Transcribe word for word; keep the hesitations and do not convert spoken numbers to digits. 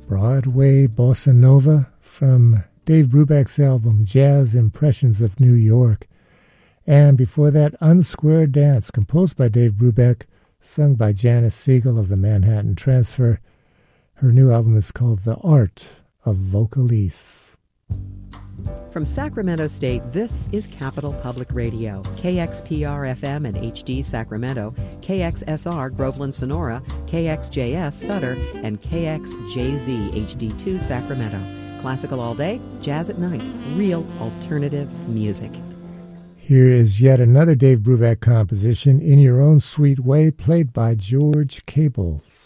Broadway Bossa Nova from Dave Brubeck's album Jazz Impressions of New York. And before that, Unsquared Dance, composed by Dave Brubeck, sung by Janice Siegel of the Manhattan Transfer. Her new album is called The Art of Vocalise. From Sacramento State, this is Capital Public Radio, K X P R F M and H D Sacramento, K X S R Groveland Sonora, K X J S Sutter, and K X J Z H D two Sacramento. Classical all day, jazz at night, real alternative music. Here is yet another Dave Brubeck composition, In Your Own Sweet Way, played by George Cables.